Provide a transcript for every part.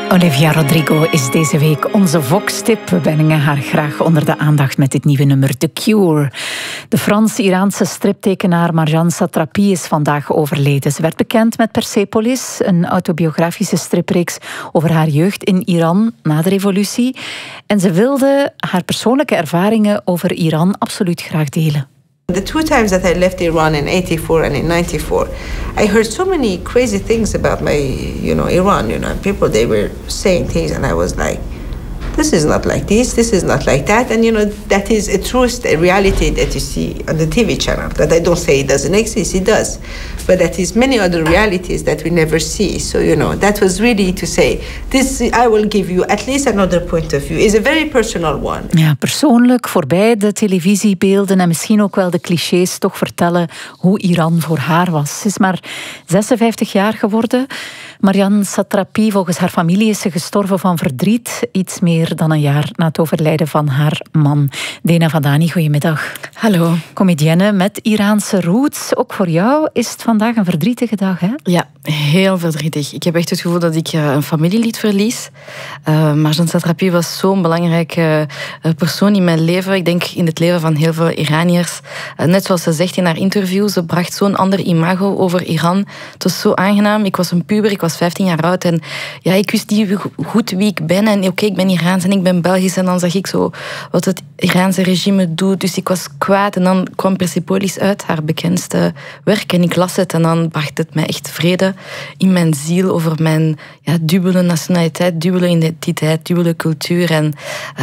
Olivia Rodrigo is deze week onze Vox-tip. We brengen haar graag onder de aandacht met dit nieuwe nummer The Cure. De Frans-Iraanse striptekenaar Marjane Satrapi is vandaag overleden. Ze werd bekend met Persepolis, een autobiografische stripreeks over haar jeugd in Iran na de revolutie. En ze wilde haar persoonlijke ervaringen over Iran absoluut graag delen. The two times that I left Iran in 84 and in 94, I heard so many crazy things about Iran, people, they were saying things and I was like, this is not like this is not like that. And, that is a truth, a reality that you see on the TV channel. That I don't say it doesn't exist, it does. But that is many other realities that we never see. So, that was really to say, this I will give you at least another point of view. It's a very personal one. Ja, persoonlijk, voorbij de televisiebeelden en misschien ook wel de clichés, toch vertellen hoe Iran voor haar was. Ze is maar 56 jaar geworden. Marjane Satrapi, volgens haar familie is ze gestorven van verdriet. Iets meer dan een jaar na het overlijden van haar man. Dena Vadani, goedemiddag. Hallo. Comedienne met Iraanse roots. Ook voor jou is het vandaag een verdrietige dag, hè? Ja, heel verdrietig. Ik heb echt het gevoel dat ik een familielid verlies. Marjane Satrapi was zo'n belangrijke persoon in mijn leven. Ik denk in het leven van heel veel Iraniërs. Net zoals ze zegt in haar interview, ze bracht zo'n ander imago over Iran. Het was zo aangenaam. Ik was een puber, ik was 15 jaar oud en ja, ik wist niet goed wie ik ben. En oké, ik ben Iraans en ik ben Belgisch en dan zag ik zo wat het Iraanse regime doet. Dus ik was kwaad en dan kwam Persepolis uit, haar bekendste werk. En ik las het en dan bracht het mij echt vrede in mijn ziel over mijn dubbele nationaliteit, dubbele identiteit, dubbele cultuur. En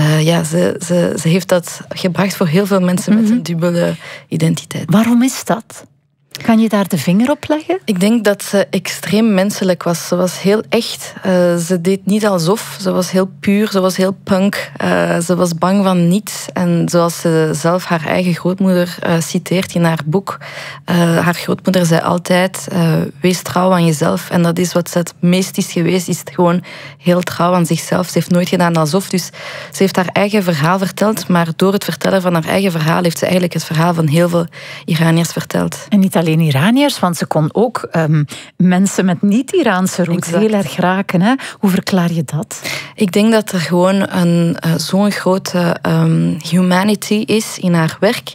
ze heeft dat gebracht voor heel veel mensen met een dubbele identiteit. Waarom is dat? Kan je daar de vinger op leggen? Ik denk dat ze extreem menselijk was. Ze was heel echt. Ze deed niet alsof. Ze was heel puur. Ze was heel punk. Ze was bang van niets. En zoals ze zelf haar eigen grootmoeder citeert in haar boek. Haar grootmoeder zei altijd, wees trouw aan jezelf. En dat is wat ze het meest is geweest. Is het gewoon heel trouw aan zichzelf. Ze heeft nooit gedaan alsof. Dus ze heeft haar eigen verhaal verteld. Maar door het vertellen van haar eigen verhaal heeft ze eigenlijk het verhaal van heel veel Iraniërs verteld. En niet alleen Iraniërs, want ze kon ook mensen met niet-Iraanse roots heel erg raken. Hè? Hoe verklaar je dat? Ik denk dat er gewoon zo'n grote humanity is in haar werk.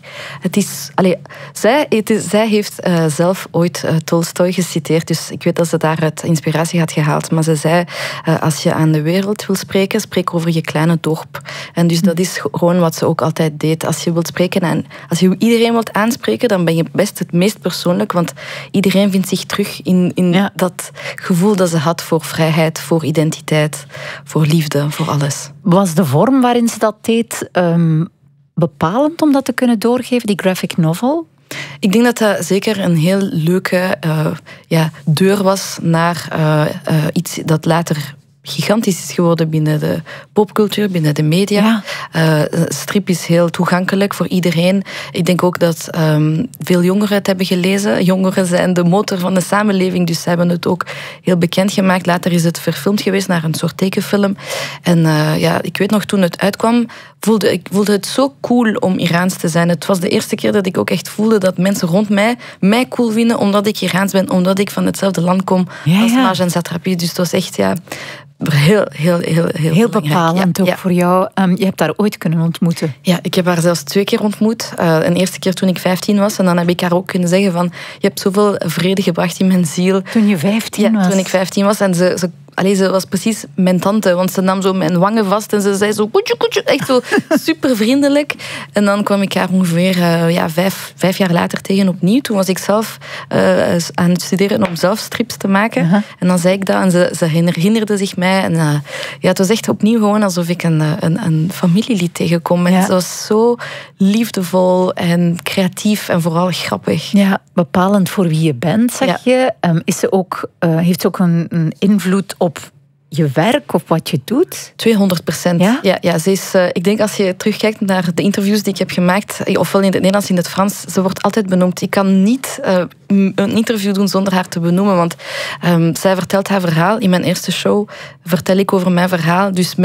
Zij heeft zelf ooit Tolstoy geciteerd, dus ik weet dat ze daaruit inspiratie had gehaald. Maar ze zei, als je aan de wereld wil spreken, spreek over je kleine dorp. En dus dat is gewoon wat ze ook altijd deed. Als je wilt spreken en als je iedereen wilt aanspreken, dan ben je best het meest persoonlijk, want iedereen vindt zich terug in dat gevoel dat ze had voor vrijheid, voor identiteit, voor liefde, voor alles. Was de vorm waarin ze dat deed bepalend om dat te kunnen doorgeven, die graphic novel? Ik denk dat dat zeker een heel leuke deur was naar iets dat later gigantisch is geworden binnen de popcultuur, binnen de media. Ja. Strip is heel toegankelijk voor iedereen. Ik denk ook dat veel jongeren het hebben gelezen. Jongeren zijn de motor van de samenleving, dus ze hebben het ook heel bekend gemaakt. Later is het verfilmd geweest naar een soort tekenfilm. En ik weet nog, toen het uitkwam, voelde het zo cool om Iraans te zijn. Het was de eerste keer dat ik ook echt voelde dat mensen rond mij cool vinden, omdat ik Iraans ben, omdat ik van hetzelfde land kom als Marjane Satrapi. Dus het was echt heel bepalend ook voor jou. Je hebt haar ooit kunnen ontmoeten. Ja, ik heb haar zelfs 2 keer ontmoet. Een eerste keer toen ik 15 was. En dan heb ik haar ook kunnen zeggen van, je hebt zoveel vrede gebracht in mijn ziel. Toen je 15 was? Ja, toen ik 15 was. En ze was precies mijn tante, want ze nam zo mijn wangen vast en ze zei zo, koetje, echt zo super vriendelijk. En dan kwam ik haar ongeveer 5 jaar later tegen opnieuw. Toen was ik zelf aan het studeren om zelf strips te maken. Uh-huh. En dan zei ik dat en ze herinnerde zich mij. En het was echt opnieuw gewoon alsof ik een familielid tegenkom. En ze was zo liefdevol en creatief en vooral grappig. Ja, bepalend voor wie je bent, zeg je. Heeft ze ook een invloed op je werk of wat je doet? 200%. Ja, ze is, ik denk als je terugkijkt naar de interviews die ik heb gemaakt, ofwel in het Nederlands, in het Frans, ze wordt altijd benoemd. Ik kan niet een interview doen zonder haar te benoemen, want zij vertelt haar verhaal. In mijn eerste show vertel ik over mijn verhaal. Dus